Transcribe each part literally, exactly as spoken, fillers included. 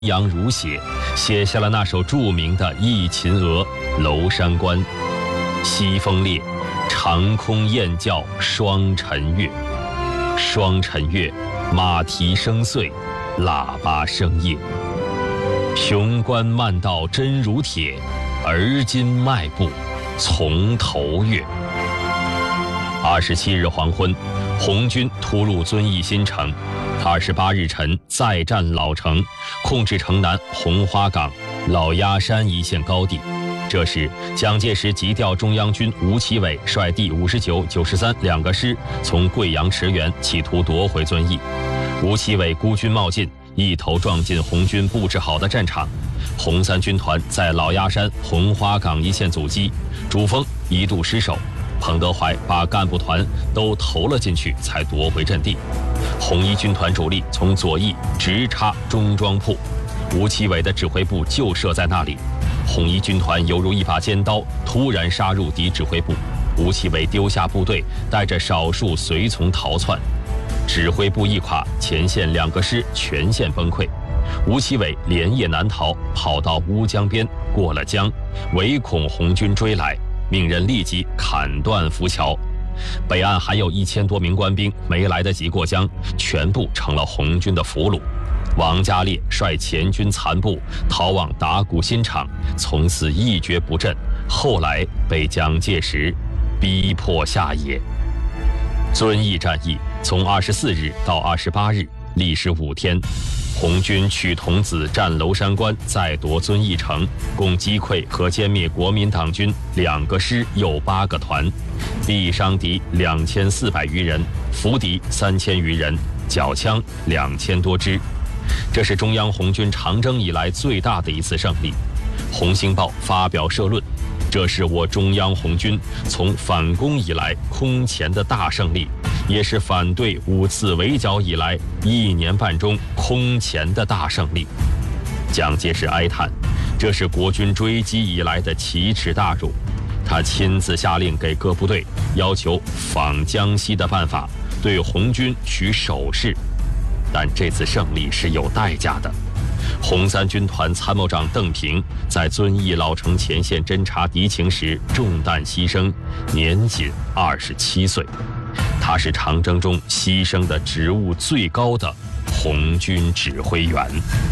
扬如血，写下了那首著名的《忆秦娥·娄山关》：西风烈，长空雁叫双晨月。双晨月，马蹄声碎，喇叭声夜。雄关漫道真如铁，而今迈步从头越。二十七日黄昏，红军突入遵义新城。二十八日晨，再战老城，控制城南红花岗、老鸭山一线高地。这时，蒋介石急调中央军吴奇伟率第五十九、九十三两个师从贵阳驰援，企图夺回遵义。吴奇伟孤军冒进，一头撞进红军布置好的战场。红三军团在老鸭山、红花岗一线阻击，主峰一度失守。彭德怀把干部团都投了进去，才夺回阵地。红一军团主力从左翼直插中庄铺，吴奇伟的指挥部就设在那里。红一军团犹如一把尖刀，突然杀入敌指挥部。吴奇伟丢下部队，带着少数随从逃窜，指挥部一垮，前线两个师全线崩溃。吴奇伟连夜南逃，跑到乌江边，过了江，唯恐红军追来，命人立即砍断浮桥。北岸还有一千多名官兵没来得及过江，全部成了红军的俘虏。王家烈率前军残部逃往打鼓新场，从此一蹶不振，后来被蒋介石逼迫下野。遵义战役从二十四日到二十八日，历时五天。红军取桐梓占娄山关，再夺遵义城，共击溃和歼灭国民党军两个师又八个团，毙伤敌两千四百余人，俘敌三千余人，缴枪两千多支。这是中央红军长征以来最大的一次胜利。《红星报》发表社论：这是我中央红军从反攻以来空前的大胜利，也是反对五次围剿以来一年半中空前的大胜利。蒋介石哀叹，这是国军追击以来的奇耻大辱。他亲自下令给各部队要求仿江西的办法，对红军取守势。但这次胜利是有代价的。红三军团参谋长邓平在遵义老城前线侦察敌情时中弹牺牲，年仅二十七岁。他是长征中牺牲的职务最高的红军指挥员。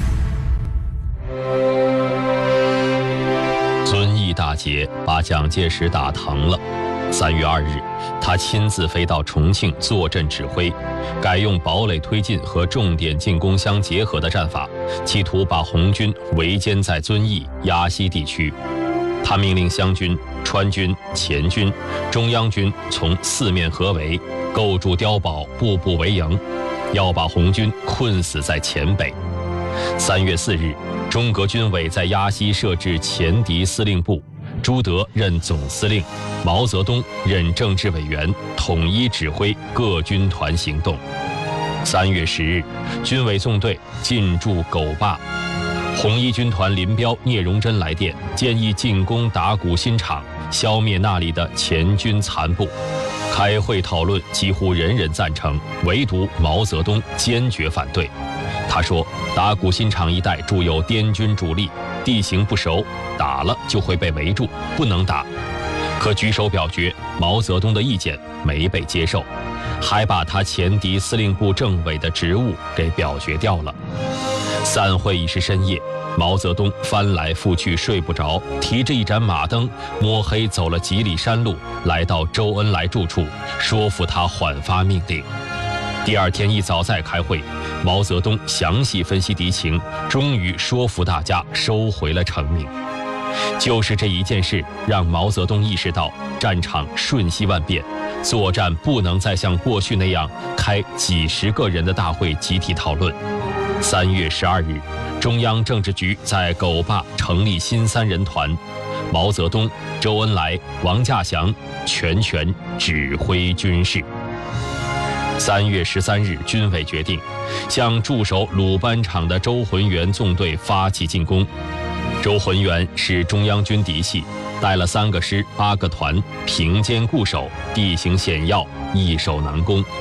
遵义大捷把蒋介石打疼了。三月二日，他亲自飞到重庆坐镇指挥，改用堡垒推进和重点进攻相结合的战法，企图把红军围歼在遵义、鸭西地区。他命令湘军、川军、黔军、中央军从四面合围，构筑碉堡，步步为营，要把红军困死在黔北。三月四日，中革军委在鸭西设置前敌司令部，朱德任总司令，毛泽东任政治委员，统一指挥各军团行动。三月十日，军委纵队进驻狗坝，红一军团林彪、聂荣臻来电，建议进攻打鼓新场，消灭那里的黔军残部。开会讨论，几乎人人赞成，唯独毛泽东坚决反对。他说，打鼓新场一带驻有滇军主力，地形不熟，打了就会被围住，不能打。可举手表决，毛泽东的意见没被接受，还把他前敌司令部政委的职务给表决掉了。散会已是深夜，毛泽东翻来覆去睡不着，提着一盏马灯，摸黑走了几里山路，来到周恩来住处，说服他缓发命令。第二天一早再开会，毛泽东详细分析敌情，终于说服大家收回了成命。就是这一件事，让毛泽东意识到战场瞬息万变，作战不能再像过去那样开几十个人的大会集体讨论。三月十二日，中央政治局在狗坝成立新三人团，毛泽东、周恩来、王稼祥全权指挥军事。三月十三日，军委决定向驻守鲁班场的周浑元纵队发起进攻。周浑元是中央军嫡系，带了三个师、八个团，平坚固守，地形险要，易守难攻。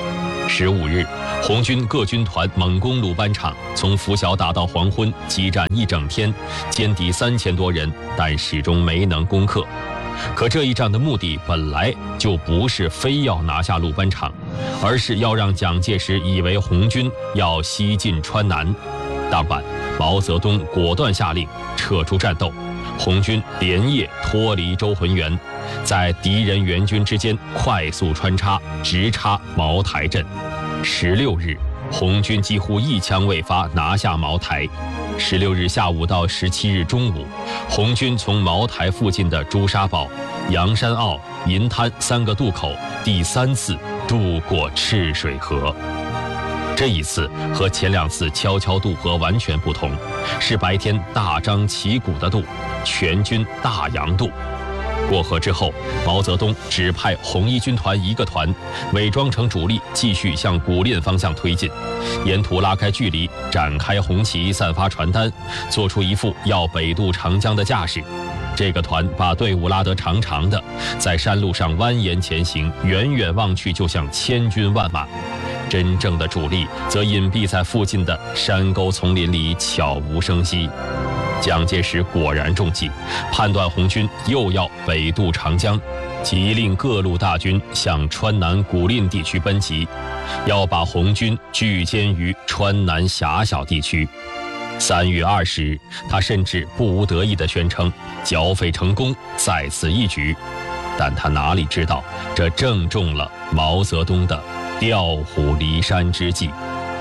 十五日，红军各军团猛攻鲁班场，从拂晓打到黄昏，激战一整天，歼敌三千多人，但始终没能攻克。可这一战的目的本来就不是非要拿下鲁班场，而是要让蒋介石以为红军要西进川南。当晚，毛泽东果断下令撤出战斗，红军连夜脱离周浑园，在敌人援军之间快速穿插，直插茅台镇。十六日，红军几乎一枪未发拿下茅台。十六日下午到十七日中午，红军从茅台附近的朱砂堡、洋山坳、银滩三个渡口第三次渡过赤水河。这一次和前两次悄悄渡河完全不同，是白天大张旗鼓的渡，全军大洋渡。过河之后，毛泽东指派红一军团一个团，伪装成主力，继续向古蔺方向推进，沿途拉开距离，展开红旗，散发传单，做出一副要北渡长江的架势。这个团把队伍拉得长长的，在山路上蜿蜒前行，远远望去就像千军万马。真正的主力则隐蔽在附近的山沟丛林里，悄无声息。蒋介石果然中计，判断红军又要北渡长江，即令各路大军向川南古蔺地区奔袭，要把红军聚歼于川南狭小地区。三月二十日，他甚至不无得意地宣称剿匪成功，在此一举。但他哪里知道，这正中了毛泽东的调虎离山之计。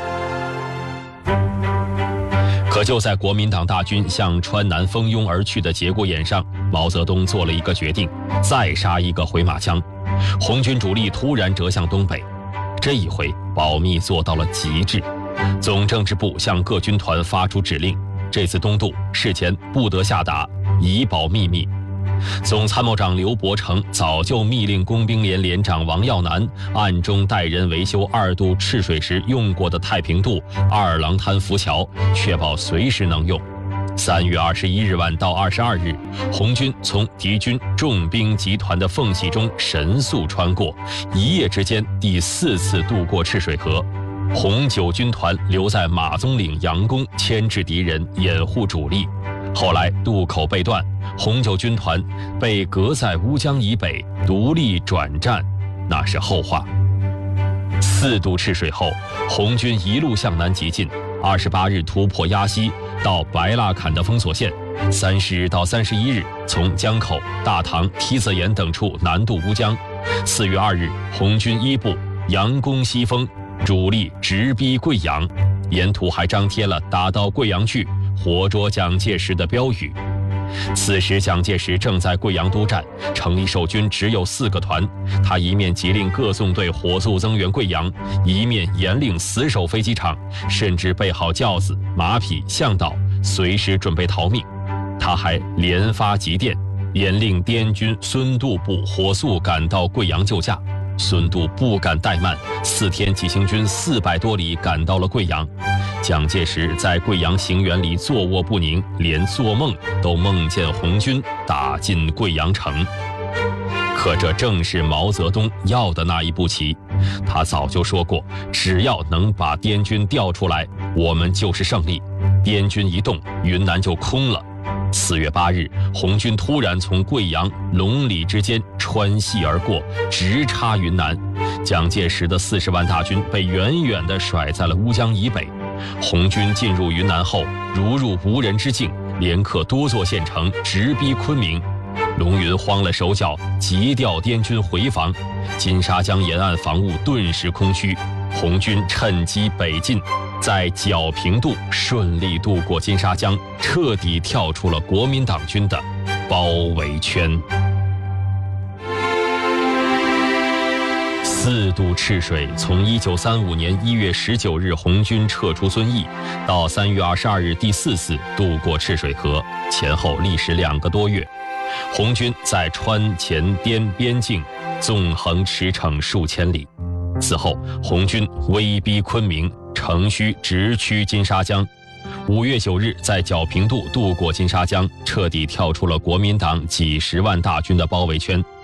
可就在国民党大军向川南蜂拥而去的节骨眼上，毛泽东做了一个决定，再杀一个回马枪。红军主力突然折向东北，这一回保密做到了极致。总政治部向各军团发出指令，这次东渡事前不得下达，以保秘密。总参谋长刘伯承早就密令工兵连连长王耀南暗中带人维修二渡赤水时用过的太平渡、二郎滩浮桥，确保随时能用。三月二十一日晚到二十二日，红军从敌军重兵集团的缝隙中神速穿过，一夜之间第四次渡过赤水河。红九军团留在马宗岭佯攻，牵制敌人，掩护主力。后来渡口被断，红九军团被隔在乌江以北，独立转战，那是后话。四渡赤水后，红军一路向南急进，二十八日突破鸭溪，到白蜡坎的封锁线。三十日到三十一日，从江口、大塘、梯子岩等处南渡乌江。四月二日，红军一部佯攻西丰，主力直逼贵阳，沿途还张贴了打到贵阳去，活捉蒋介石的标语。此时蒋介石正在贵阳督战，城里守军只有四个团，他一面急令各纵队火速增援贵阳，一面严令死守飞机场，甚至备好轿子、马匹、向导，随时准备逃命。他还连发急电，严令滇军孙渡部火速赶到贵阳救驾。孙渡不敢怠慢，四天急行军四百多里赶到了贵阳。蒋介石在贵阳行辕里坐卧不宁，连做梦都梦见红军打进贵阳城。可这正是毛泽东要的那一步棋。他早就说过，只要能把滇军调出来，我们就是胜利。滇军一动，云南就空了。四月八日，红军突然从贵阳、龙里之间穿隙而过，直插云南。蒋介石的四十万大军被远远地甩在了乌江以北。红军进入云南后，如入无人之境，连克多座县城，直逼昆明。龙云慌了手脚，急调滇军回防。金沙江沿岸防务顿时空虚，红军趁机北进，在皎平渡顺利渡过金沙江，彻底跳出了国民党军的包围圈。四渡赤水从一九三五年一月十九日红军撤出遵义，到三月二十二日第四次渡过赤水河，前后历时两个多月。红军在川黔滇边境纵横驰骋数千里。此后，红军威逼昆明，乘虚直趋金沙江。五月九日，在皎平渡渡过金沙江，彻底跳出了国民党几十万大军的包围圈。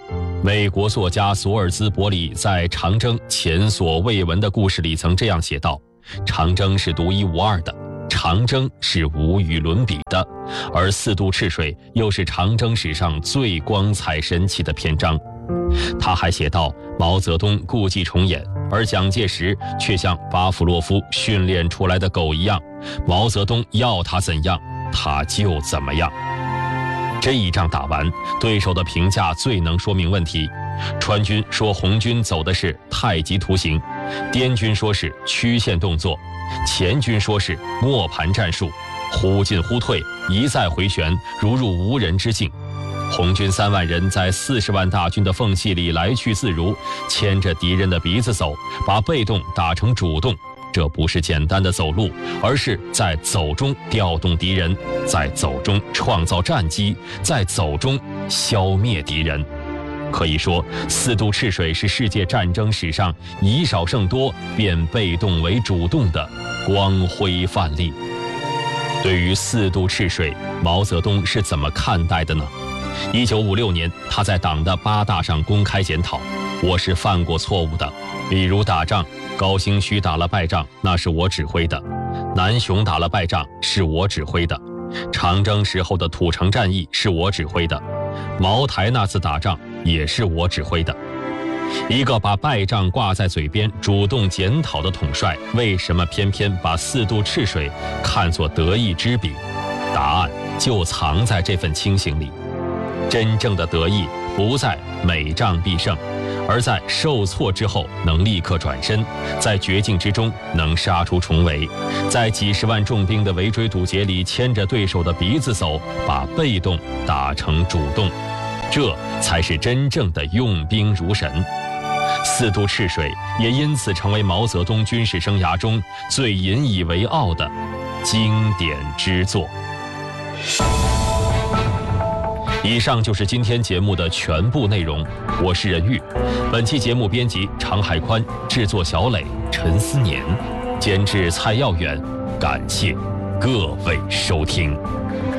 美国作家索尔兹伯里在长征前所未闻的故事里曾这样写道：长征是独一无二的，长征是无与伦比的，而四渡赤水又是长征史上最光彩神奇的篇章。他还写道，毛泽东故伎重演，而蒋介石却像巴甫洛夫训练出来的狗一样，毛泽东要他怎样他就怎么样。这一仗打完，对手的评价最能说明问题。川军说红军走的是太极图形，滇军说是曲线动作，黔军说是磨盘战术，忽进忽退，一再回旋，如入无人之境。红军三万人在四十万大军的缝隙里来去自如，牵着敌人的鼻子走，把被动打成主动。这不是简单的走路，而是在走中调动敌人，在走中创造战机，在走中消灭敌人。可以说，四渡赤水是世界战争史上以少胜多，变被动为主动的光辉范例。对于四渡赤水，毛泽东是怎么看待的呢？一九五六年，他在党的八大上公开检讨：我是犯过错误的，比如打仗，高新区打了败仗，那是我指挥的；南雄打了败仗，是我指挥的；长征时候的土城战役是我指挥的；茅台那次打仗也是我指挥的。一个把败仗挂在嘴边、主动检讨的统帅，为什么偏偏把四渡赤水看作得意之笔？答案就藏在这份清醒里。真正的得意不在每仗必胜，而在受挫之后能立刻转身，在绝境之中能杀出重围，在几十万重兵的围追堵截里牵着对手的鼻子走，把被动打成主动，这才是真正的用兵如神。四渡赤水也因此成为毛泽东军事生涯中最引以为傲的经典之作。以上就是今天节目的全部内容，我是任玉。本期节目编辑常海宽，制作小磊、陈思年，监制蔡耀远。感谢各位收听。